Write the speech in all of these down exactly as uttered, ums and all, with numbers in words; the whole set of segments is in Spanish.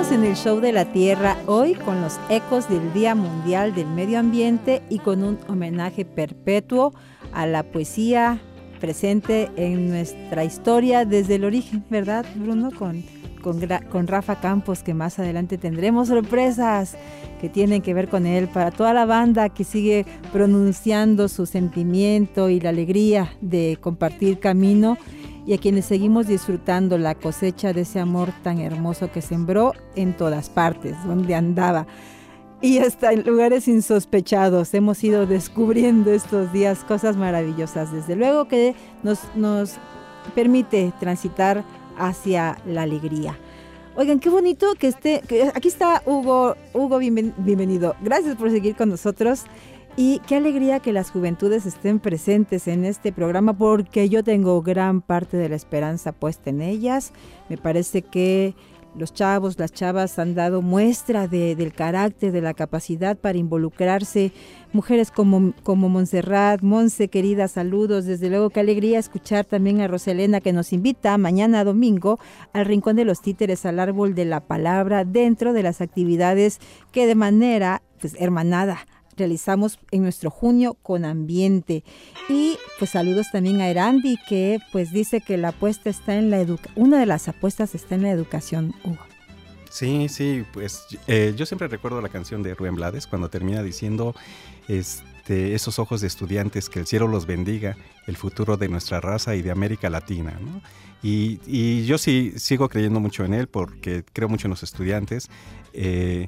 Seguimos en el Show de la Tierra, hoy con los ecos del Día Mundial del Medio Ambiente y con un homenaje perpetuo a la poesía presente en nuestra historia desde el origen, ¿verdad, Bruno? Con, con, con Rafa Campos, que más adelante tendremos sorpresas que tienen que ver con él, para toda la banda que sigue pronunciando su sentimiento y la alegría de compartir camino, y a quienes seguimos disfrutando la cosecha de ese amor tan hermoso que sembró en todas partes, donde andaba. Y hasta en lugares insospechados hemos ido descubriendo estos días cosas maravillosas, desde luego que nos, nos permite transitar hacia la alegría. Oigan, qué bonito que esté, que aquí está Hugo, Hugo, bienven, bienvenido. Gracias por seguir con nosotros. Y qué alegría que las juventudes estén presentes en este programa, porque yo tengo gran parte de la esperanza puesta en ellas. Me parece que los chavos, las chavas han dado muestra de, del carácter, de la capacidad para involucrarse. Mujeres como, como Montserrat, Monse, querida, saludos. Desde luego, qué alegría escuchar también a Roselena, que nos invita mañana domingo al Rincón de los Títeres, al Árbol de la Palabra, dentro de las actividades que de manera pues, hermanada realizamos en nuestro junio con ambiente. Y pues saludos también a Erandi, que pues dice que la apuesta está en la educación, una de las apuestas está en la educación, Hugo. Sí, sí, pues eh, yo siempre recuerdo la canción de Rubén Blades cuando termina diciendo este, esos ojos de estudiantes, que el cielo los bendiga, el futuro de nuestra raza y de América Latina, ¿no? Y, y yo sí sigo creyendo mucho en él, porque creo mucho en los estudiantes. eh,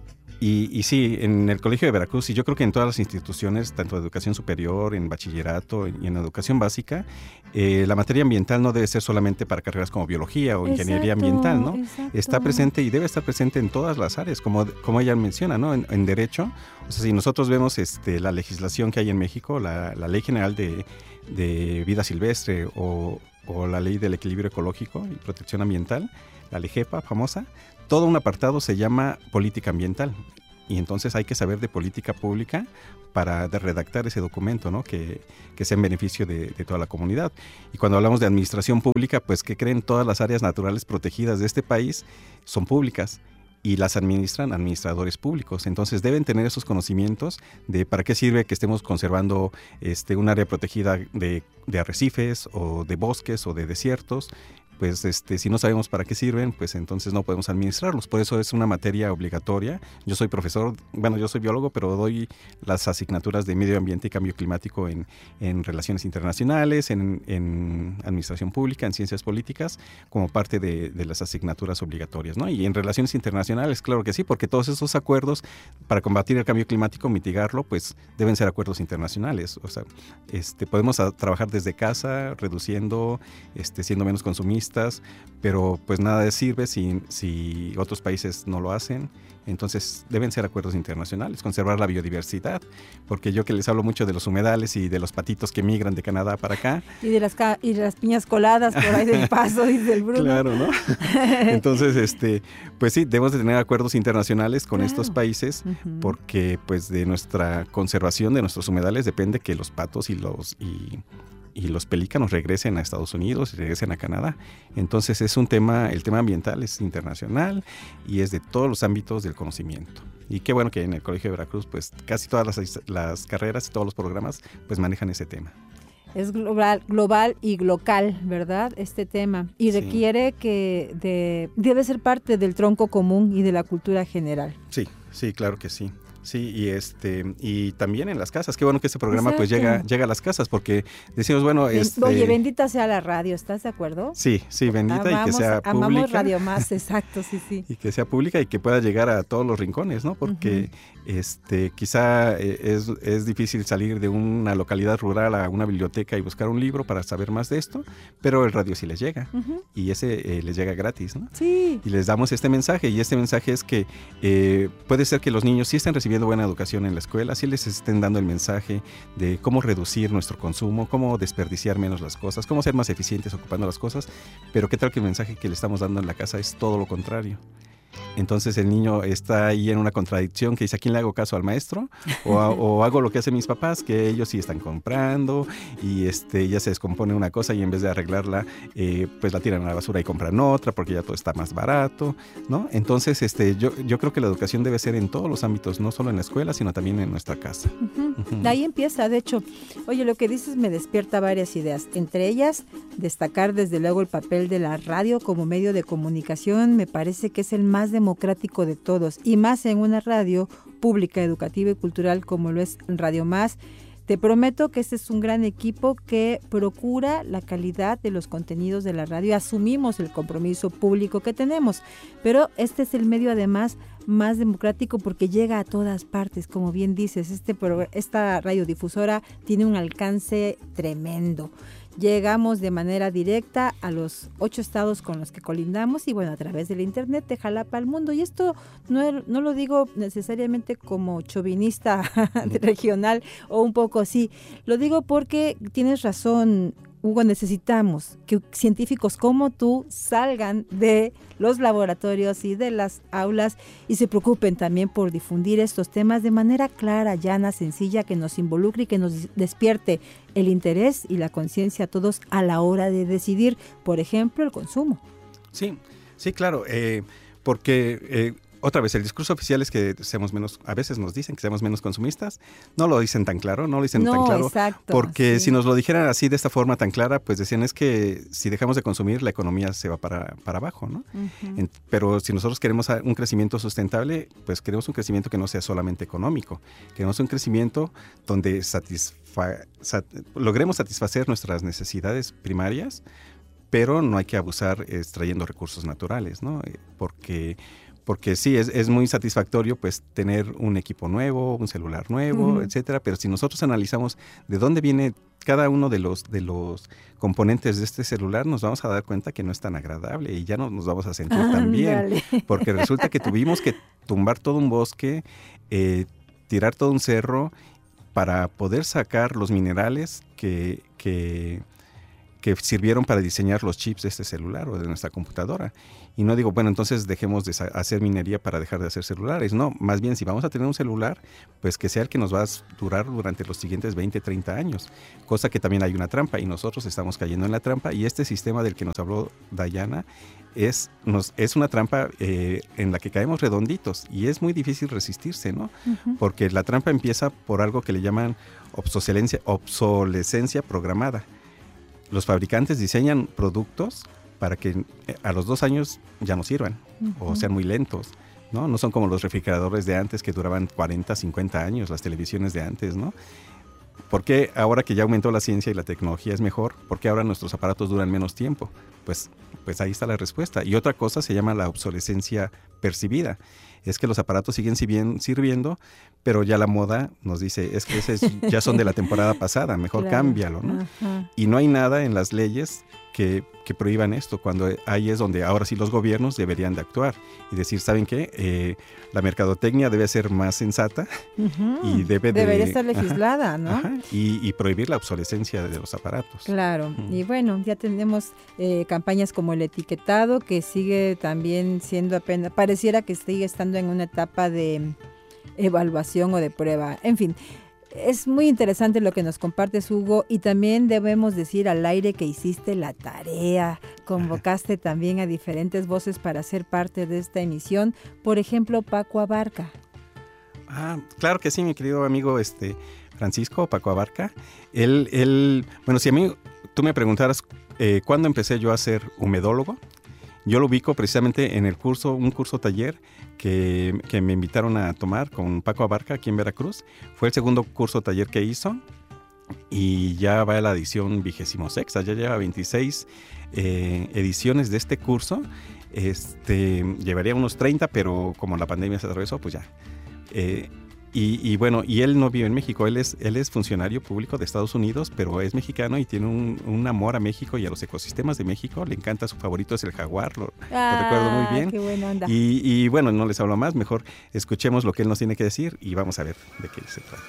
Y, y sí, en el Colegio de Veracruz, y yo creo que en todas las instituciones, tanto de educación superior, en bachillerato y en educación básica, eh, la materia ambiental no debe ser solamente para carreras como biología o ingeniería exacto, ambiental, ¿no? Exacto. Está presente y debe estar presente en todas las áreas, como, como ella menciona, ¿no? En, en derecho, o sea, si nosotros vemos este, la legislación que hay en México, la, la Ley General de, de Vida Silvestre o, o la Ley del Equilibrio Ecológico y Protección Ambiental, la LEGEPA famosa, todo un apartado se llama política ambiental, y entonces hay que saber de política pública para de redactar ese documento, ¿no? que, que sea en beneficio de, de toda la comunidad. Y cuando hablamos de administración pública, pues ¿qué creen? Todas las áreas naturales protegidas de este país son públicas y las administran administradores públicos. Entonces deben tener esos conocimientos de para qué sirve que estemos conservando este, un área protegida de, de arrecifes o de bosques o de desiertos. Pues este, si no sabemos para qué sirven, pues entonces no podemos administrarlos. Por eso es una materia obligatoria. Yo soy profesor, bueno, yo soy biólogo, pero doy las asignaturas de medio ambiente y cambio climático en, en relaciones internacionales, en, en administración pública, en ciencias políticas, como parte de, de las asignaturas obligatorias, ¿no? Y en relaciones internacionales, claro que sí, porque todos esos acuerdos para combatir el cambio climático, mitigarlo, pues deben ser acuerdos internacionales. O sea, este, podemos a, trabajar desde casa, reduciendo, este, siendo menos consumistas, pero pues nada sirve si, si otros países no lo hacen. Entonces deben ser acuerdos internacionales, conservar la biodiversidad, porque yo que les hablo mucho de los humedales y de los patitos que migran de Canadá para acá. Y de las, ca- y de las piñas coladas por ahí del paso, dice el Bruno. Claro, ¿no? Entonces, este, pues sí, debemos de tener acuerdos internacionales con claro. estos países, uh-huh. porque pues de nuestra conservación de nuestros humedales depende que los patos y los... Y, y los pelícanos regresen a Estados Unidos y regresen a Canadá. Entonces es un tema, el tema ambiental es internacional y es de todos los ámbitos del conocimiento. Y qué bueno que en el Colegio de Veracruz pues casi todas las, las carreras y todos los programas pues manejan ese tema. Es global, global y local, ¿verdad? Este tema. Y sí. requiere que de, debe ser parte del tronco común y de la cultura general. Sí, sí, claro que sí. Sí, y este y también en las casas. Qué bueno que este programa exacto. pues llega llega a las casas, porque decimos, bueno, este, oye, bendita sea la radio, ¿estás de acuerdo? Sí, sí, bendita amamos, y que sea pública. Amamos Radio Más, exacto, sí, sí. Y que sea pública y que pueda llegar a todos los rincones, ¿no? Porque uh-huh. este quizá es, es difícil salir de una localidad rural a una biblioteca y buscar un libro para saber más de esto, pero el radio sí les llega uh-huh. y ese eh, les llega gratis, ¿no? Sí. Y les damos este mensaje, y este mensaje es que eh, puede ser que los niños sí estén recibiendo buena educación en la escuela, sí les estén dando el mensaje de cómo reducir nuestro consumo, cómo desperdiciar menos las cosas, cómo ser más eficientes ocupando las cosas, pero qué tal que el mensaje que le estamos dando en la casa es todo lo contrario. Entonces el niño está ahí en una contradicción que dice, ¿a quién le hago caso? ¿Al maestro? O, a, o hago lo que hacen mis papás, que ellos sí están comprando y este, ya se descompone una cosa y en vez de arreglarla, eh, pues la tiran a la basura y compran otra porque ya todo está más barato, ¿no? Entonces este, yo, yo creo que la educación debe ser en todos los ámbitos, no solo en la escuela, sino también en nuestra casa. Uh-huh. Uh-huh. Ahí empieza, de hecho. Oye, lo que dices me despierta varias ideas. Entre ellas, destacar desde luego el papel de la radio como medio de comunicación. Me parece que es el más democrático de todos, y más en una radio pública, educativa y cultural como lo es Radio Más. Te prometo que este es un gran equipo que procura la calidad de los contenidos de la radio. Asumimos el compromiso público que tenemos, pero este es el medio además más democrático porque llega a todas partes, como bien dices. Este esta radiodifusora tiene un alcance tremendo. Llegamos de manera directa a los ocho estados con los que colindamos y bueno, a través del internet de Jalapa al mundo. Y esto no, no lo digo necesariamente como chauvinista regional o un poco así. Lo digo porque tienes razón, Hugo, necesitamos que científicos como tú salgan de los laboratorios y de las aulas y se preocupen también por difundir estos temas de manera clara, llana, sencilla, que nos involucre y que nos despierte el interés y la conciencia a todos a la hora de decidir, por ejemplo, el consumo. Sí, sí, claro, eh, porque... Eh, Otra vez, el discurso oficial es que seamos menos, a veces nos dicen que seamos menos consumistas, no lo dicen tan claro, no lo dicen no, tan claro, exacto, porque sí. Si nos lo dijeran así de esta forma tan clara, pues decían es que si dejamos de consumir la economía se va para, para abajo, ¿no? Uh-huh. En, pero si nosotros queremos un crecimiento sustentable, pues queremos un crecimiento que no sea solamente económico, queremos un crecimiento donde satisfa, sat, logremos satisfacer nuestras necesidades primarias, pero no hay que abusar extrayendo recursos naturales, ¿no? Porque... Porque sí, es, es muy satisfactorio pues tener un equipo nuevo, un celular nuevo, uh-huh. etcétera. Pero si nosotros analizamos de dónde viene cada uno de los, de los componentes de este celular, nos vamos a dar cuenta que no es tan agradable y ya no nos vamos a sentir ah, tan bien. Dale. Porque resulta que tuvimos que tumbar todo un bosque, eh, tirar todo un cerro para poder sacar los minerales que... que que sirvieron para diseñar los chips de este celular o de nuestra computadora. Y no digo, bueno, entonces dejemos de hacer minería para dejar de hacer celulares. No, más bien, si vamos a tener un celular, pues que sea el que nos va a durar durante los siguientes veinte, treinta años. Cosa que también hay una trampa y nosotros estamos cayendo en la trampa. Y este sistema del que nos habló Dayana es, nos, es una trampa eh, en la que caemos redonditos y es muy difícil resistirse, ¿no? Uh-huh. Porque la trampa empieza por algo que le llaman obsolescencia, obsolescencia programada. Los fabricantes diseñan productos para que a los dos años ya no sirvan uh-huh. o sean muy lentos, ¿no? No son como los refrigeradores de antes que duraban cuarenta, cincuenta años, las televisiones de antes, ¿no? ¿Por qué ahora que ya aumentó la ciencia y la tecnología es mejor? ¿Por qué ahora nuestros aparatos duran menos tiempo? Pues, pues ahí está la respuesta. Y otra cosa se llama la obsolescencia percibida. Es que los aparatos siguen sirviendo, pero ya la moda nos dice, es que esos ya son de la temporada pasada, mejor claro. cámbialo, ¿no? Ajá. Y no hay nada en las leyes que, que prohíban esto, cuando ahí es donde ahora sí los gobiernos deberían de actuar y decir, ¿saben qué? Eh, la mercadotecnia debe ser más sensata uh-huh. y debe de... Debería estar legislada, ajá, ¿no? Ajá, y, y prohibir la obsolescencia de los aparatos. Claro, uh-huh. y bueno, ya tenemos eh, campañas como el etiquetado, que sigue también siendo apenas, pareciera que sigue estando en una etapa de evaluación o de prueba. En fin, es muy interesante lo que nos compartes, Hugo, y también debemos decir al aire que hiciste la tarea, convocaste también a diferentes voces para ser parte de esta emisión, por ejemplo, Paco Abarca. Ah, claro que sí, mi querido amigo este Francisco Paco Abarca. Él, él, bueno, si a mí tú me preguntaras eh, cuándo empecé yo a ser humedólogo, yo lo ubico precisamente en el curso, un curso taller que, que me invitaron a tomar con Paco Abarca aquí en Veracruz. Fue el segundo curso taller que hizo y ya va a la edición vigésimo sexta, ya lleva veintiséis eh, ediciones de este curso. Este, llevaría unos treinta, pero como la pandemia se atravesó, pues ya. Eh, Y, y bueno, y él no vive en México, él es, él es funcionario público de Estados Unidos, pero es mexicano y tiene un, un amor a México y a los ecosistemas de México. Le encanta, su favorito es el jaguar, lo, ah, lo recuerdo muy bien. Qué buena onda. Y, y bueno, no les hablo más, mejor escuchemos lo que él nos tiene que decir y vamos a ver de qué se trata.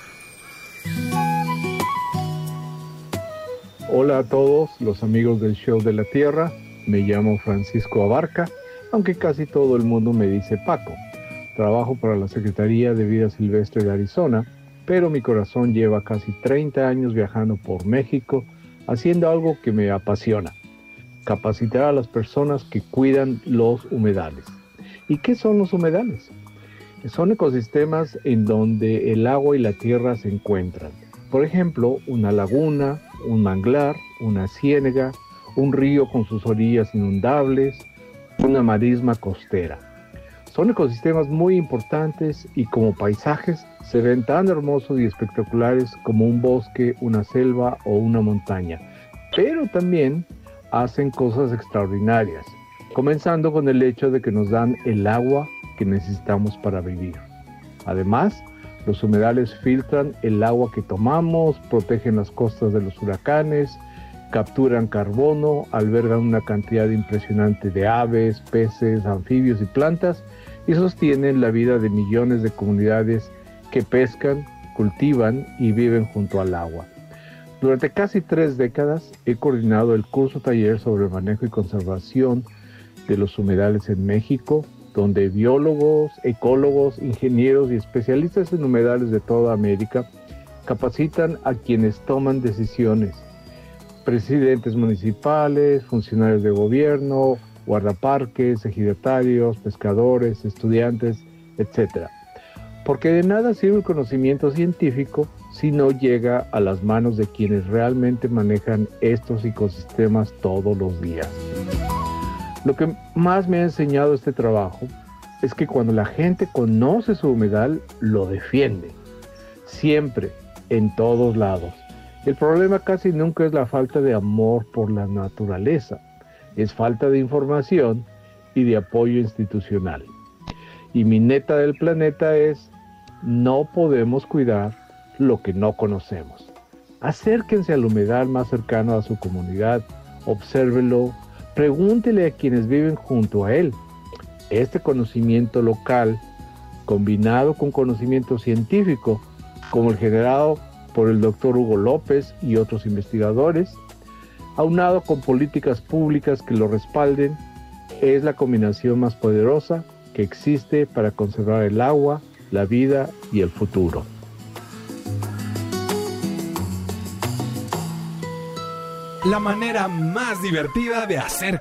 Hola a todos los amigos del Show de la Tierra, me llamo Francisco Abarca, aunque casi todo el mundo me dice Paco. Trabajo para la Secretaría de Vida Silvestre de Arizona, pero mi corazón lleva casi treinta años viajando por México, haciendo algo que me apasiona: capacitar a las personas que cuidan los humedales. ¿Y qué son los humedales? Son ecosistemas en donde el agua y la tierra se encuentran. Por ejemplo, una laguna, un manglar, una ciénaga, un río con sus orillas inundables, una marisma costera. Son ecosistemas muy importantes y como paisajes se ven tan hermosos y espectaculares como un bosque, una selva o una montaña. Pero también hacen cosas extraordinarias, comenzando con el hecho de que nos dan el agua que necesitamos para vivir. Además, los humedales filtran el agua que tomamos, protegen las costas de los huracanes, capturan carbono, albergan una cantidad impresionante de aves, peces, anfibios y plantas y sostienen la vida de millones de comunidades que pescan, cultivan y viven junto al agua. Durante casi tres décadas he coordinado el curso taller sobre manejo y conservación de los humedales en México, donde biólogos, ecólogos, ingenieros y especialistas en humedales de toda América capacitan a quienes toman decisiones: presidentes municipales, funcionarios de gobierno, guardaparques, ejidatarios, pescadores, estudiantes, etcétera. Porque de nada sirve el conocimiento científico si no llega a las manos de quienes realmente manejan estos ecosistemas todos los días. Lo que más me ha enseñado este trabajo es que cuando la gente conoce su humedal, lo defiende. Siempre, en todos lados. El problema casi nunca es la falta de amor por la naturaleza. Es falta de información y de apoyo institucional. Y mi neta del planeta es: no podemos cuidar lo que no conocemos. Acérquense al humedal más cercano a su comunidad, obsérvelo, pregúntele a quienes viven junto a él. Este conocimiento local, combinado con conocimiento científico, como el generado por el doctor Hugo López y otros investigadores, aunado con políticas públicas que lo respalden, es la combinación más poderosa que existe para conservar el agua, la vida y el futuro. La manera más divertida de hacer